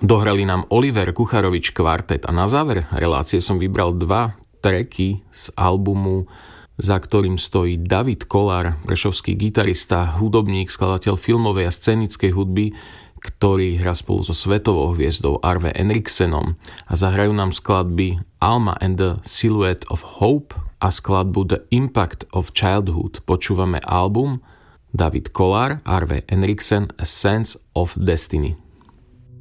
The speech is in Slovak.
Dohrali nám Oliver Kucharovič kvartet a na záver relácie som vybral 2 tracky z albumu, za ktorým stojí David Kollár, prešovský gitarista, hudobník, skladateľ filmovej a scenickej hudby, ktorý hrá spolu so svetovou hviezdou Arve Henriksenom a zahrajú nám skladby Alma and the Silhouette of Hope a skladbu The Impact of Childhood. Počúvame album David Kollár, Arve Henriksen, A Sense of Destiny.